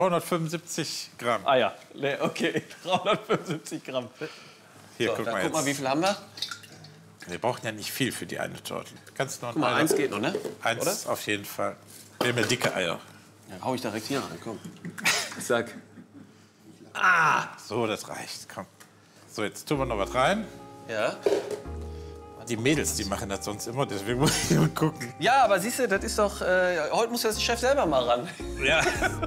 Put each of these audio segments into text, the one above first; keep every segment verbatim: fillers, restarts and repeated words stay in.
dreihundertfünfundsiebzig Gramm. Ah ja, nee, okay, dreihundertfünfundsiebzig Gramm. Hier, So, guck dann mal guck jetzt. mal, wie viel haben wir? Wir brauchen ja nicht viel für die eine Torte. Kannst noch Guck mal, eine- eins geht noch, ne? Eins Oder? auf jeden Fall. Wir haben ja dicke Eier. Dann hau ich direkt hier rein, komm. Zack. So, das reicht. Komm. So, jetzt tun wir noch was rein. Ja. Die Mädels, die machen das sonst immer, deswegen muss ich mal gucken. Ja, aber siehst du, das ist doch. Äh, heute muss der Chef selber mal ran. Ja.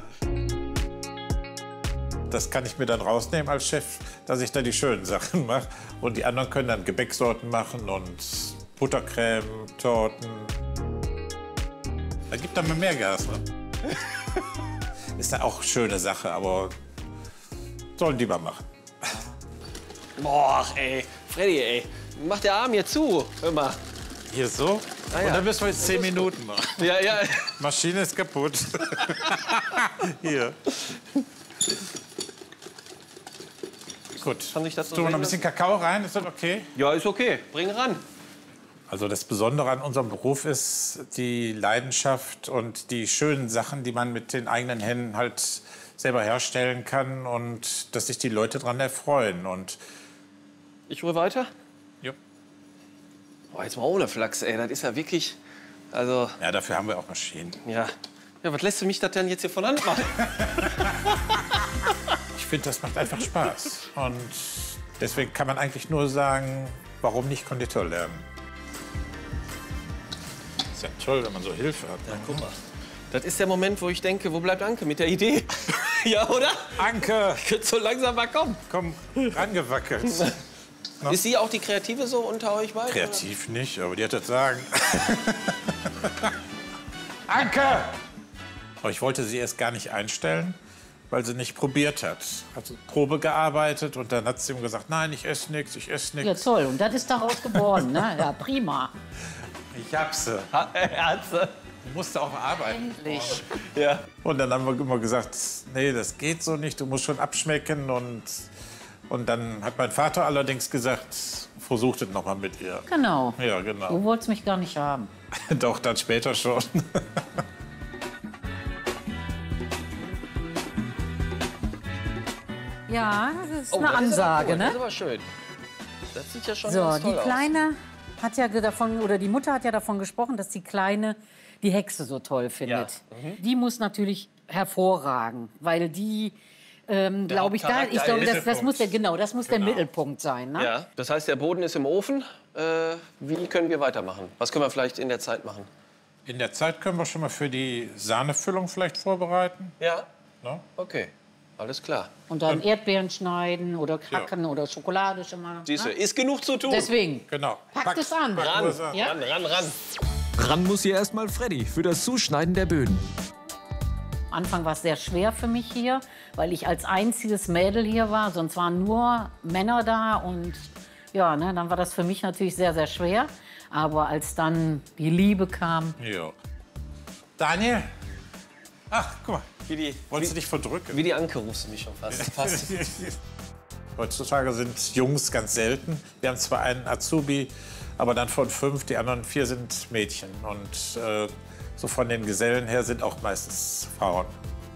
Das kann ich mir dann rausnehmen als Chef, dass ich da die schönen Sachen mache. Und die anderen können dann Gebäcksorten machen und Buttercreme, Torten. Da gibt dann mal mehr Gas. Ne? Ist dann auch eine schöne Sache, aber sollen die mal machen. Boah, ey. Freddy, ey. Mach der Arm hier zu. Hör mal. Hier so. Ah, ja. Und dann müssen wir jetzt zehn Minuten machen. Ja, ja. Maschine ist kaputt. Hier. Gut. Kann ich das so Tun wir noch sehen ein bisschen Kakao rein, ist das okay? Ja, ist okay. Bring ran. Also das Besondere an unserem Beruf ist die Leidenschaft und die schönen Sachen, die man mit den eigenen Händen halt selber herstellen kann und dass sich die Leute daran erfreuen. Und Ich rühre weiter. ja. Boah, jetzt mal ohne Flachs, ey. Das ist ja wirklich. Also, Ja, dafür haben wir auch Maschinen. ja. Ja, was lässt du mich das denn jetzt hier von Hand machen? Ich finde, das macht einfach Spaß. Und deswegen kann man eigentlich nur sagen, warum nicht Konditor lernen? Ist ja toll, wenn man so Hilfe hat. Ja, guck mal. Das ist der Moment, wo ich denke, wo bleibt Anke mit der Idee? Ja, oder? Anke, Könnte so langsam mal kommen. komm, rangewackelt. Ist sie auch die Kreative so unter euch beiden? Kreativ nicht, aber die hat das Sagen. Anke! Aber ich wollte sie erst gar nicht einstellen, weil sie nicht probiert hat. Hat so Probe gearbeitet und dann hat sie ihm gesagt, nein, ich esse nichts, ich esse Ja, nichts. toll. Und das ist daraus geboren, ne? Ja, prima. Ich hab sie. Ha, er hat sie. Ich musste auch arbeiten. Endlich. Ja. Und dann haben wir immer gesagt, nee, das geht so nicht, du musst schon abschmecken. Und, und dann hat mein Vater allerdings gesagt, versucht es noch mal mit ihr. Genau. Ja, Du genau. wolltest mich gar nicht haben. Doch, dann später schon. Ja, das ist Oh, eine das ist aber Ansage, cool. Das ist ne? aber schön. Das sieht ja schon So, ganz die toll aus. Kleine hat ja davon, oder die Mutter hat ja davon gesprochen, dass die Kleine die Hexe so toll findet. Mhm. Die muss natürlich hervorragen, weil die, ähm, glaube ich, da, Hauptcharakter ich glaube, ist- das, das muss der, genau, das muss der Mittelpunkt sein, ne? Ja, das heißt, der Boden ist im Ofen. Äh, wie können wir weitermachen? Was können wir vielleicht in der Zeit machen? In der Zeit können wir schon mal für die Sahnefüllung vielleicht vorbereiten. Ja. Ne? Okay, alles klar. Und dann Erdbeeren schneiden oder Hacken oder Schokolade schon mal. Siehst du, Ne? ist genug zu tun. Deswegen, Genau. packt es an. pack Ran, nur es an. Ja? ran, ran, ran. Ran muss hier erstmal Freddy für das Zuschneiden der Böden. Am Anfang war es sehr schwer für mich hier, weil ich als einziges Mädel hier war. Sonst waren nur Männer da und ja, ne, dann war das für mich natürlich sehr, sehr schwer. Aber als dann die Liebe kam, Ja. Daniel? Ach, guck mal. Wie die, Wolltest du wie, dich verdrücken? wie die Anke rufst du mich schon fast. fast. Heutzutage sind Jungs ganz selten. Wir haben zwar einen Azubi, aber dann von fünf, die anderen vier sind Mädchen. Und äh, so von den Gesellen her sind auch meistens Frauen.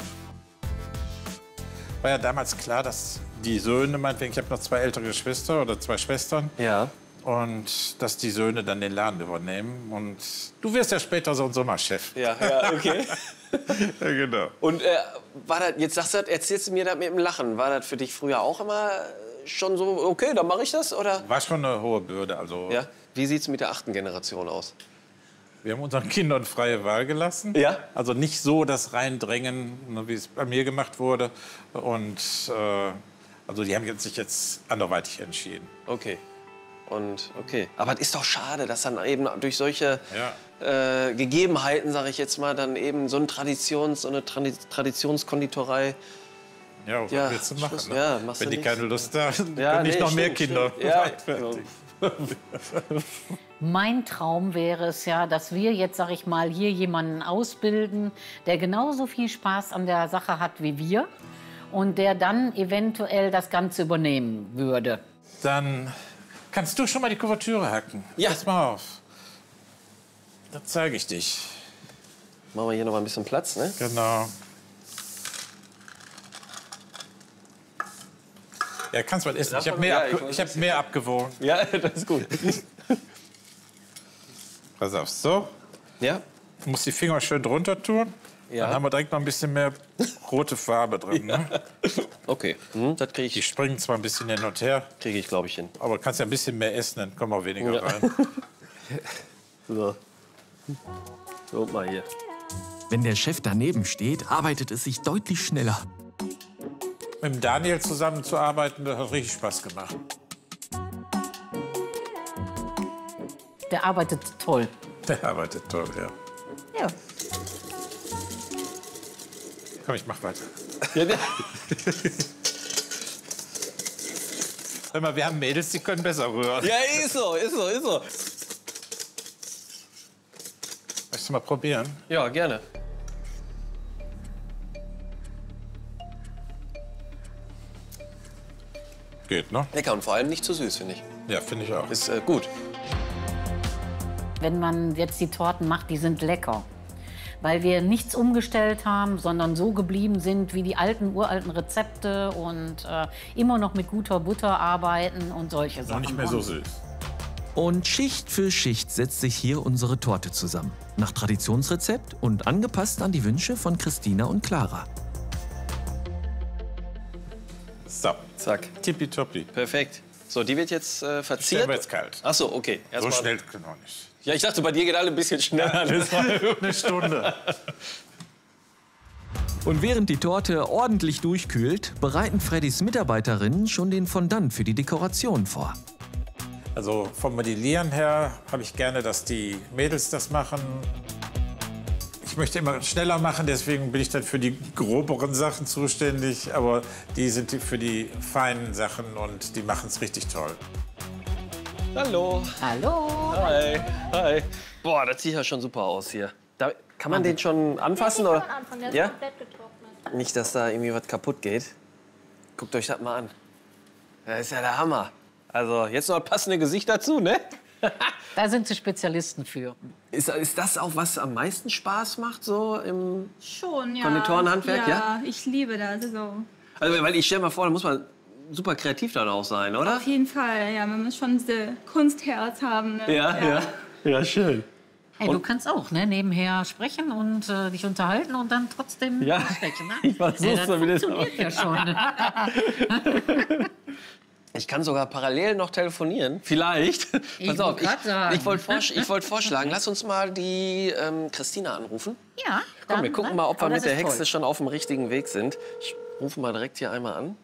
War ja damals klar, dass die Söhne, meinetwegen, ich habe noch zwei ältere Geschwister oder zwei Schwestern, Ja. und dass die Söhne dann den Laden übernehmen. Und du wirst ja später so ein Sommerchef. Ja, ja, okay. Ja, genau. Und äh, war das, jetzt sagst du, das, erzählst du mir das mit dem Lachen. War das für dich früher auch immer schon so, okay, dann mache ich das? Oder? War schon eine hohe Bürde. Also, Ja. Wie sieht es mit der achten Generation aus? wir haben unseren Kindern freie Wahl gelassen. Ja. Also nicht so das Reindrängen, ne, wie es bei mir gemacht wurde. Und äh, also die haben jetzt sich jetzt anderweitig entschieden. Okay. Und okay. Aber es ist doch schade, dass dann eben durch solche Ja. äh, Gegebenheiten, sage ich jetzt mal, dann eben so, ein Traditions, so eine Tradi Traditionskonditorei. Ja, was Ja, willst du machen? Schluss. Ne? Ja, machst Wenn du die nichts. keine Lust haben, Ja, können nicht nee, noch mehr stimmt, Kinder. stimmt. Ja. fertig. mein Traum wäre es ja, dass wir jetzt, sag ich mal, hier jemanden ausbilden, der genauso viel Spaß an der Sache hat wie wir und der dann eventuell das Ganze übernehmen würde. Dann kannst du schon mal die Kuvertüre hacken. Ja. Pass mal auf. Da zeige ich dich. Machen wir hier noch mal ein bisschen Platz, ne? Genau. Ja, kannst mal essen. Darf Ich habe man- mehr, ja, ich abge weiß ich hab mehr abgewogen. Ja, das ist gut. Pass auf, so. Ja? Du musst die Finger schön drunter tun. Ja. Dann haben wir direkt noch ein bisschen mehr rote Farbe drin. Ne? Okay, hm, das kriege Die ich, springen zwar ein bisschen hin und her, krieg ich glaube ich, hin. aber du kannst ja ein bisschen mehr essen, dann kommen auch weniger Ja. rein. So. So, mal hier. Wenn der Chef daneben steht, arbeitet es sich deutlich schneller. Mit dem Daniel zusammenzuarbeiten, das hat richtig Spaß gemacht. Der arbeitet toll. Der arbeitet toll, ja. Ja. Komm, ich mach weiter. Ja, der- Hör mal, wir haben Mädels, die können besser rühren. ja, ist so, ist so, ist so. Möchtest du mal probieren? Ja, gerne. Geht, ne? Lecker und vor allem nicht zu süß, finde ich. Ja, finde ich auch. Ist äh, gut. Wenn man jetzt die Torten macht, die sind lecker. Weil wir nichts umgestellt haben, sondern so geblieben sind wie die alten, uralten Rezepte und äh, immer noch mit guter Butter arbeiten und solche Noch Sachen. nicht mehr so süß. Und Schicht für Schicht setzt sich hier unsere Torte zusammen. Nach Traditionsrezept und angepasst an die Wünsche von Christina und Clara. So, Zack. tippitoppi. Perfekt. So, die wird jetzt äh, Stellen verziert. wir jetzt kalt. Ach so, okay. So Erstmal- schnell können wir nicht. Ja, ich dachte, bei dir geht alle ein bisschen schneller. Eine Stunde. Und während die Torte ordentlich durchkühlt, bereiten Freddys Mitarbeiterinnen schon den Fondant für die Dekoration vor. Also vom Modellieren her habe ich gerne, dass die Mädels das machen. Ich möchte immer schneller machen, deswegen bin ich dann für die groberen Sachen zuständig. Aber die sind die- für die feinen Sachen und die machen es richtig toll. Hallo. Hallo. Hi. Hi. Boah, das sieht ja schon super aus hier. Da, kann man den schon anfassen? Oder? Ja? Nicht, dass da irgendwie was kaputt geht. Guckt euch das mal an. Das ist ja der Hammer. Also jetzt noch passende Gesicht dazu, ne? Da sind sie Spezialisten für. Ist, ist das auch, was am meisten Spaß macht, so im... Schon, ja. Konditorenhandwerk, ja? ich liebe das. Also, Also, weil ich stelle mir vor, da muss man super kreativ dann auch sein, oder? auf jeden Fall, ja. Man muss schon diese Kunstherz haben. Ne? Ja, ja. Ja, schön. Hey, du kannst auch ne, nebenher sprechen und äh, dich unterhalten und dann trotzdem Ja, sprechen. Ne? ich versuch's Ja, das mal wieder. funktioniert ja schon. Ich kann sogar parallel noch telefonieren. Vielleicht. Ich Pass auf, wollte grad sagen. ich, ich wollte vorsch ich wollt vorschlagen, lass uns mal die ähm, Christina anrufen. Ja, Komm, dann, wir gucken ne? mal, ob wir Aber mit das der ist Hexe toll. schon auf dem richtigen Weg sind. Ich rufe mal direkt hier einmal an.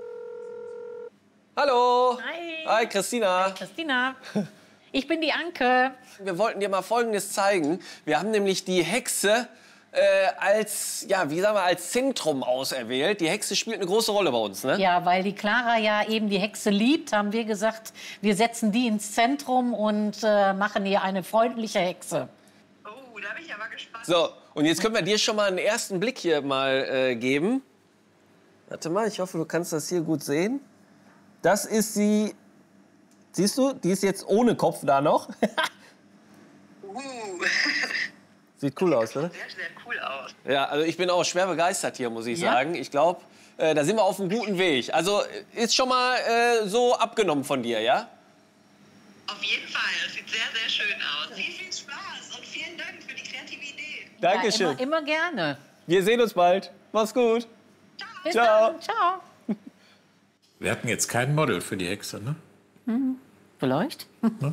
Hallo. Hi. Hi, Christina. Christina, ich bin die Anke. Wir wollten dir mal Folgendes zeigen. Wir haben nämlich die Hexe äh, als, ja, wie sagen wir, als Zentrum auserwählt. Die Hexe spielt eine große Rolle bei uns, ne? Ja, weil die Clara ja eben die Hexe liebt, haben wir gesagt, wir setzen die ins Zentrum und äh, machen ihr eine freundliche Hexe. Oh, da bin ich aber gespannt. So, und jetzt können wir dir schon mal einen ersten Blick hier mal äh, geben. Warte mal, ich hoffe, du kannst das hier gut sehen. Das ist sie. Siehst du, die ist jetzt ohne Kopf da noch. Uh, Sieht cool aus, oder? sehr, sehr cool aus. Ja, also ich bin auch schwer begeistert hier, muss ich Ja? sagen. Ich glaube, äh, da sind wir auf einem guten Weg. Also ist schon mal äh, so abgenommen von dir, ja? Auf jeden Fall, das sieht sehr, sehr schön aus. Viel, viel Spaß und vielen Dank für die kreative Idee. Dankeschön. Ja, immer, immer gerne. Wir sehen uns bald. Mach's gut. Bis Ciao. dann. Ciao. Wir hatten jetzt kein Model für die Hexe, ne? Vielleicht?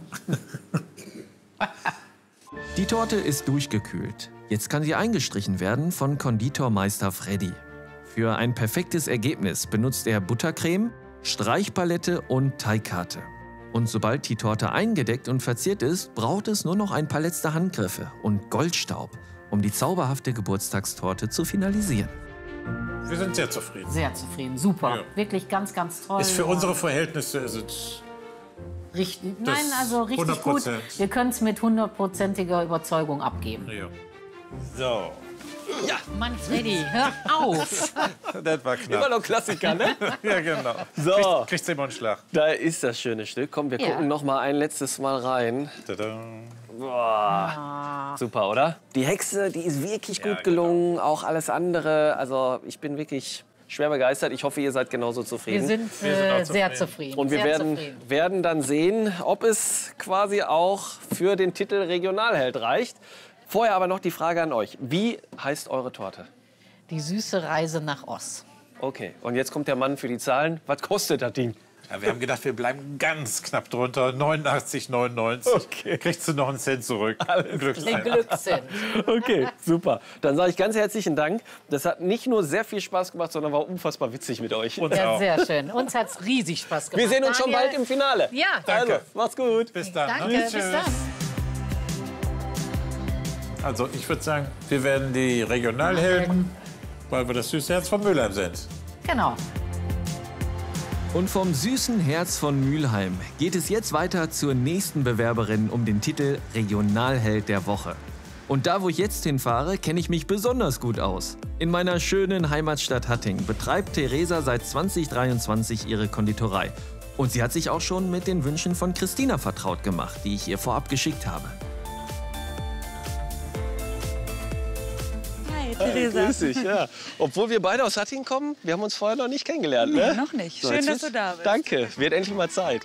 Die Torte ist durchgekühlt. Jetzt kann sie eingestrichen werden von Konditormeister Freddy. Für ein perfektes Ergebnis benutzt er Buttercreme, Streichpalette und Teigkarte. Und sobald die Torte eingedeckt und verziert ist, braucht es nur noch ein paar letzte Handgriffe und Goldstaub, um die zauberhafte Geburtstagstorte zu finalisieren. Wir sind sehr zufrieden. Sehr zufrieden. Super. Ja. Wirklich ganz, ganz toll. Ist für unsere Verhältnisse ist es Richtig. Das Nein, also richtig hundert gut. Prozent. Wir können es mit hundertprozentiger Überzeugung abgeben. ja. So, Mann, Freddy, hör auf. das war Immer knapp. noch Klassiker, ne? Ja, genau. So, Kriegst, kriegst du immer einen Schlag. da ist das schöne Stück. Komm, wir Ja. gucken noch mal ein letztes Mal rein. Tada. Boah. Super, oder? Die Hexe, die ist wirklich Ja, gut gelungen. Auch alles andere. Also ich bin wirklich schwer begeistert. Ich hoffe, ihr seid genauso zufrieden. Wir sind, äh, Wir sind auch sehr zufrieden. zufrieden. Und wir sehr werden, zufrieden. werden dann sehen, ob es quasi auch für den Titel Regionalheld reicht. Vorher aber noch die Frage an euch. Wie heißt eure Torte? Die süße Reise nach Oss. Okay, und jetzt kommt der Mann für die Zahlen. Was kostet das Ding? Ja, wir haben gedacht, wir bleiben ganz knapp drunter. neunundachtzig neunundneunzig. Okay. Kriegst du noch einen Cent zurück. Den Glücksteil. Glückssinn. Okay, super. Dann sage ich ganz herzlichen Dank. Das hat nicht nur sehr viel Spaß gemacht, sondern war unfassbar witzig mit euch. Uns Ja, auch. sehr schön. Uns hat es riesig Spaß gemacht. Wir sehen uns schon Daniel. bald im Finale. Ja, Also, macht's gut. Bis dann. danke. Ne? Bis Tschüss. dann. Also ich würde sagen, wir werden die Regionalhelden, weil wir das süße Herz von Mülheim sind. Genau. Und vom süßen Herz von Mülheim geht es jetzt weiter zur nächsten Bewerberin um den Titel Regionalheld der Woche. Und da, wo ich jetzt hinfahre, kenne ich mich besonders gut aus. In meiner schönen Heimatstadt Hatting betreibt Theresa seit zweitausenddreiundzwanzig ihre Konditorei. Und sie hat sich auch schon mit den Wünschen von Christina vertraut gemacht, die ich ihr vorab geschickt habe. Hi, Theresa. Grüß dich, ja. Obwohl wir beide aus Hatting kommen, wir haben uns vorher noch nicht kennengelernt, ne? Nee, noch nicht. So, Schön, jetzt dass wird's- du da bist. Danke, wird endlich mal Zeit.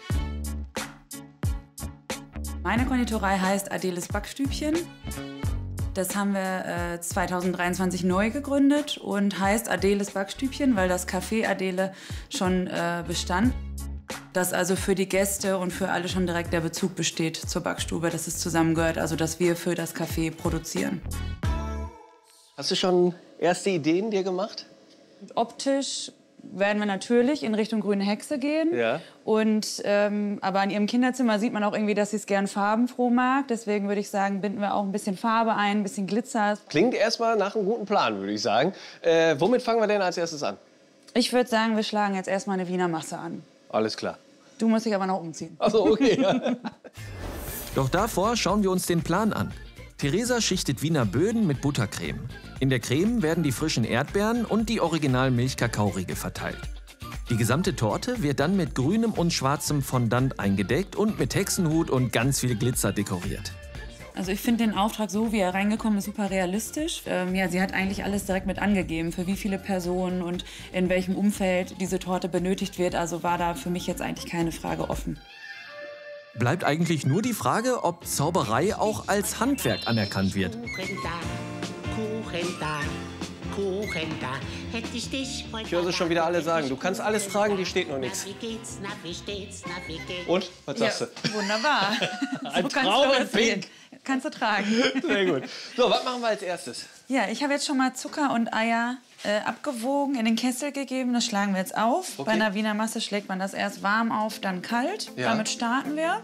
Meine Konditorei heißt Adeles Backstübchen. Das haben wir äh, zweitausenddreiundzwanzig neu gegründet und heißt Adeles Backstübchen, weil das Café Adele schon äh, bestand. Dass also für die Gäste und für alle schon direkt der Bezug besteht zur Backstube, dass es zusammengehört, also dass wir für das Café produzieren. Hast du schon erste Ideen dir gemacht? Optisch werden wir natürlich in Richtung grüne Hexe gehen. Ja. Und, ähm, aber in ihrem Kinderzimmer sieht man auch irgendwie, dass sie es gern farbenfroh mag. Deswegen würde ich sagen, binden wir auch ein bisschen Farbe ein, ein bisschen Glitzer. Klingt erstmal nach einem guten Plan, würde ich sagen. Äh, womit fangen wir denn als erstes an? Ich würde sagen, wir schlagen jetzt erstmal eine Wiener Masse an. Alles klar. Du musst dich aber noch umziehen. Also okay. Ja. Doch davor schauen wir uns den Plan an. Theresa schichtet Wiener Böden mit Buttercreme. In der Creme werden die frischen Erdbeeren und die Original-Milch-Kakaoriegel verteilt. Die gesamte Torte wird dann mit grünem und schwarzem Fondant eingedeckt und mit Hexenhut und ganz viel Glitzer dekoriert. Also ich finde den Auftrag, so wie er reingekommen ist, super realistisch. Ähm, ja, sie hat eigentlich alles direkt mit angegeben, für wie viele Personen und in welchem Umfeld diese Torte benötigt wird. Also war da für mich jetzt eigentlich keine Frage offen. Bleibt eigentlich nur die Frage, ob Zauberei auch als Handwerk anerkannt wird. Kuchen da, Kuchen da, Kuchen da. Hätte ich dich heute Ich höre sie schon wieder alle sagen, du kannst alles fragen, dir steht noch nichts. Na, wie geht's, na, wie steht's, na, wie geht's? Und? Was sagst du? Wunderbar. Ein kannst Traum du in das sehen. Pink. Kannst du tragen. Sehr gut. So, was machen wir als erstes? Ja, ich habe jetzt schon mal Zucker und Eier äh, abgewogen, in den Kessel gegeben. Das schlagen wir jetzt auf. Okay. Bei einer Wiener Masse schlägt man das erst warm auf, dann kalt. Ja. Damit starten wir.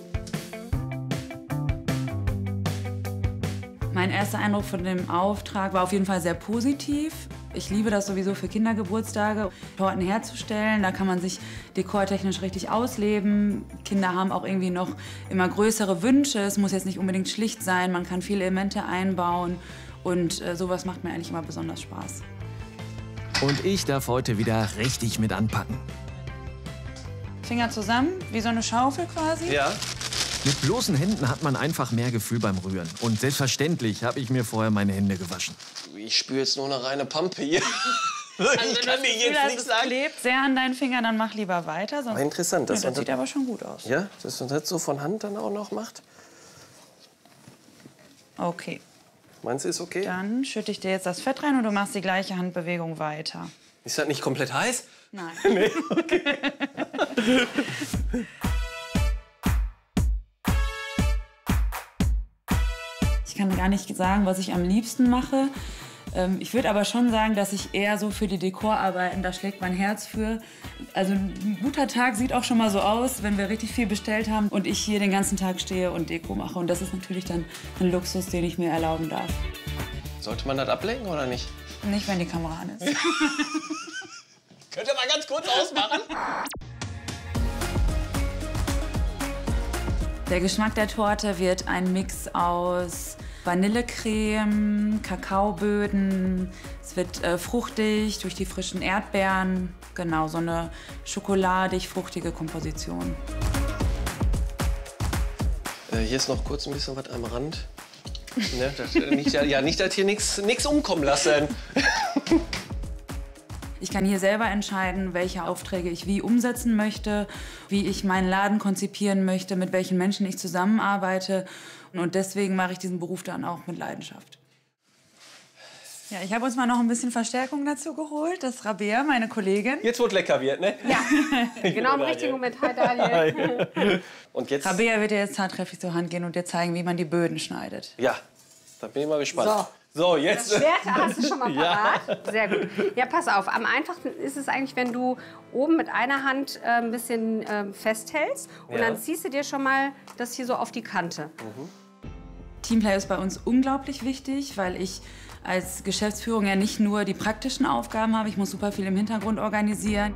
Mein erster Eindruck von dem Auftrag war auf jeden Fall sehr positiv. Ich liebe das sowieso für Kindergeburtstage, Torten herzustellen. Da kann man sich dekortechnisch richtig ausleben. Kinder haben auch irgendwie noch immer größere Wünsche. Es muss jetzt nicht unbedingt schlicht sein. Man kann viele Elemente einbauen. Und äh, sowas macht mir eigentlich immer besonders Spaß. Und ich darf heute wieder richtig mit anpacken. Finger zusammen, wie so eine Schaufel quasi. Ja. Mit bloßen Händen hat man einfach mehr Gefühl beim Rühren. Und selbstverständlich habe ich mir vorher meine Hände gewaschen. Ich spüre jetzt nur eine reine Pampe hier. Also ich wenn kann du dir das Gefühl jetzt hast, nicht es sagen. klebt sehr an deinen Fingern, dann mach lieber weiter. Sonst Interessant, ja, dass das man sieht aber schon gut aus. Ja, dass man das so von Hand dann auch noch macht. Okay, Meinst du, ist okay? dann schütte ich dir jetzt das Fett rein und du machst die gleiche Handbewegung weiter. Ist das nicht komplett heiß? Nein. Nee, okay. Ich kann gar nicht sagen, was ich am liebsten mache. Ähm, Ich würde aber schon sagen, dass ich eher so für die Dekorarbeiten, da schlägt mein Herz für. Also ein guter Tag sieht auch schon mal so aus, wenn wir richtig viel bestellt haben und ich hier den ganzen Tag stehe und Deko mache. Und das ist natürlich dann ein Luxus, den ich mir erlauben darf. Sollte man das ablenken oder nicht? Nicht, wenn die Kamera an ist. Könnt ihr mal ganz kurz ausmachen? Der Geschmack der Torte wird ein Mix aus Vanillecreme, Kakaoböden. Es wird äh, fruchtig durch die frischen Erdbeeren. Genau, so eine schokoladig-fruchtige Komposition. Äh, hier ist noch kurz ein bisschen was am Rand. Ne, das, nicht, ja, nicht, dass hier nichts umkommen lassen. Ich kann hier selber entscheiden, welche Aufträge ich wie umsetzen möchte, wie ich meinen Laden konzipieren möchte, mit welchen Menschen ich zusammenarbeite. Und deswegen mache ich diesen Beruf dann auch mit Leidenschaft. Ja, ich habe uns mal noch ein bisschen Verstärkung dazu geholt. Das ist Rabea, meine Kollegin. Jetzt, wo es lecker wird, ne? Ja, genau im richtigen Moment. Hi, Daniel. Und jetzt? Rabea wird dir jetzt tatkräftig zur Hand gehen und dir zeigen, wie man die Böden schneidet. Ja, da bin ich mal gespannt. So. So, jetzt. Das Schwert hast du schon mal parat. Ja. Sehr gut. Ja, pass auf. Am einfachsten ist es eigentlich, wenn du oben mit einer Hand äh, ein bisschen äh, festhältst. Und Ja. dann ziehst du dir schon mal das hier so auf die Kante. Mhm. Teamplay ist bei uns unglaublich wichtig, weil ich als Geschäftsführung ja nicht nur die praktischen Aufgaben habe. Ich muss super viel im Hintergrund organisieren.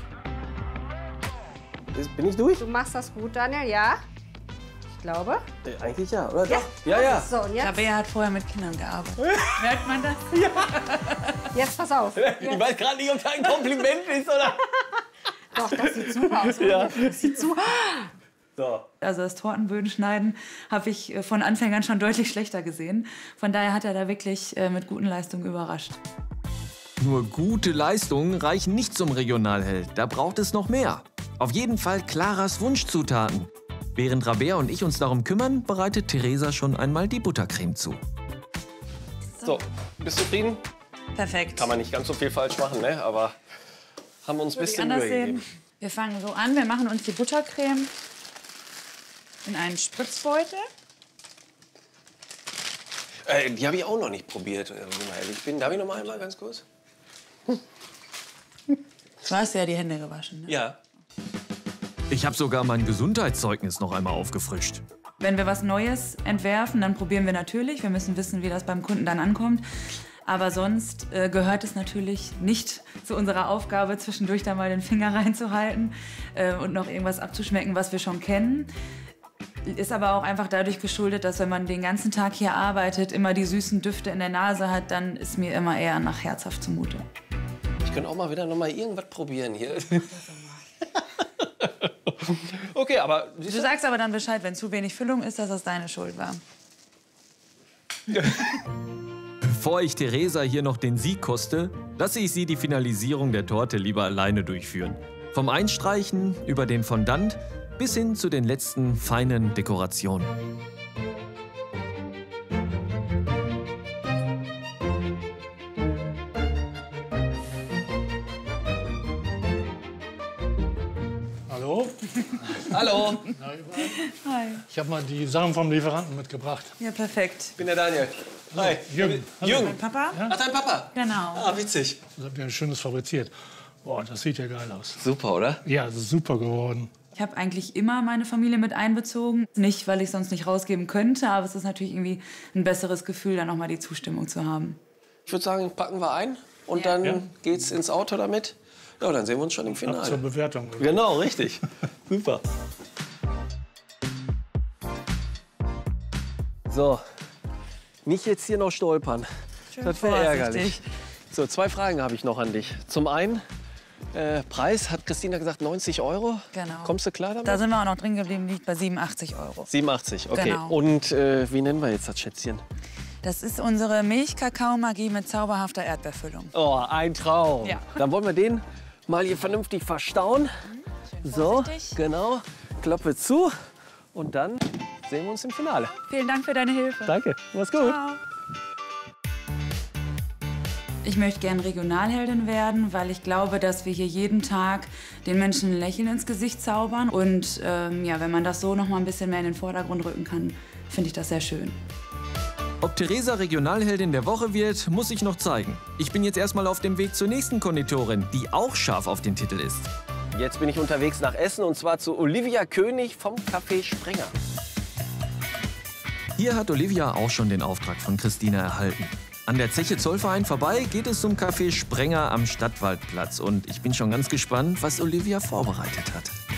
Bin ich durch? Du machst das gut, Daniel, ja? Ich glaube. Äh, eigentlich ja, oder? Ja, ja. ja. So, und jetzt, Rabea hat vorher mit Kindern gearbeitet. Merkt man das? jetzt pass auf. Ich weiß gerade nicht, ob das ein Kompliment ist, oder? Doch, das sieht super aus. Ja. Das sieht super. So. Also das Tortenböden schneiden habe ich von Anfängern schon deutlich schlechter gesehen. Von daher hat er da wirklich mit guten Leistungen überrascht. Nur gute Leistungen reichen nicht zum Regionalheld. Da braucht es noch mehr. Auf jeden Fall Claras Wunschzutaten. Während Rabea und ich uns darum kümmern, bereitet Theresa schon einmal die Buttercreme zu. So, bist du zufrieden? Perfekt. Kann man nicht ganz so viel falsch machen, ne? Aber haben uns ein Würde ich bisschen anders Mühe gegeben. sehen. Wir fangen so an. Wir machen uns die Buttercreme in einen Spritzbeutel. Äh, die habe ich auch noch nicht probiert, wenn ich mal ehrlich bin. Darf ich noch mal einmal ganz kurz? Du hast ja die Hände gewaschen. Ne? Ja. Ich habe sogar mein Gesundheitszeugnis noch einmal aufgefrischt. Wenn wir was Neues entwerfen, dann probieren wir natürlich. Wir müssen wissen, wie das beim Kunden dann ankommt. Aber sonst äh, gehört es natürlich nicht zu unserer Aufgabe, zwischendurch da mal den Finger reinzuhalten äh, und noch irgendwas abzuschmecken, was wir schon kennen. Ist aber auch einfach dadurch geschuldet, dass wenn man den ganzen Tag hier arbeitet, immer die süßen Düfte in der Nase hat, dann ist mir immer eher nach herzhaft zumute. Ich könnte auch mal wieder noch mal irgendwas probieren hier. Okay, aber... Du sagst aber dann Bescheid, wenn zu wenig Füllung ist, dass das deine Schuld war. Bevor ich Theresa hier noch den Sieg koste, lasse ich sie die Finalisierung der Torte lieber alleine durchführen. Vom Einstreichen über den Fondant bis hin zu den letzten feinen Dekorationen. Hallo? Hallo, Hi. Ich habe mal die Sachen vom Lieferanten mitgebracht. Ja, perfekt. ich bin der Daniel. Hi. Jürgen, Jürgen. Papa? Ach, dein Papa? Genau. Ah, witzig. das habt ihr ein schönes fabriziert. Boah, das sieht ja geil aus. Super, oder? Ja, das ist super geworden. Ich habe eigentlich immer meine Familie mit einbezogen. Nicht, weil ich sonst nicht rausgeben könnte, aber es ist natürlich irgendwie ein besseres Gefühl, dann noch mal die Zustimmung zu haben. Ich würde sagen, packen wir ein und Ja. dann Ja. geht's ins Auto damit. Ja, dann sehen wir uns schon im Ab zur Finale. Bewertung. Genau, richtig. Super. So, nicht jetzt hier noch stolpern. Schön Das wäre vorsichtig. ärgerlich. So, zwei Fragen habe ich noch an dich. Zum einen, äh, Preis, hat Christina gesagt, neunzig Euro. Genau. Kommst du klar damit? Da sind wir auch noch drin geblieben, liegt bei siebenundachtzig Euro. siebenundachtzig, okay. Genau. Und äh, wie nennen wir jetzt das Schätzchen? Das ist unsere Milch-Kakao-Magie mit zauberhafter Erdbeerfüllung. Oh, ein Traum. Ja. Dann wollen wir den mal hier vernünftig verstauen. So, vorsichtig. genau. Klappe zu und dann sehen wir uns im Finale. Vielen Dank für deine Hilfe. Danke, mach's gut. Ciao. Ich möchte gern Regionalheldin werden, weil ich glaube, dass wir hier jeden Tag den Menschen ein Lächeln ins Gesicht zaubern. Und ähm, ja, wenn man das so noch mal ein bisschen mehr in den Vordergrund rücken kann, finde ich das sehr schön. Ob Theresa Regionalheldin der Woche wird, muss ich noch zeigen. Ich bin jetzt erstmal auf dem Weg zur nächsten Konditorin, die auch scharf auf den Titel ist. Jetzt bin ich unterwegs nach Essen und zwar zu Olivia König vom Café Sprenger. Hier hat Olivia auch schon den Auftrag von Christina erhalten. An der Zeche Zollverein vorbei geht es zum Café Sprenger am Stadtwaldplatz. Und ich bin schon ganz gespannt, was Olivia vorbereitet hat.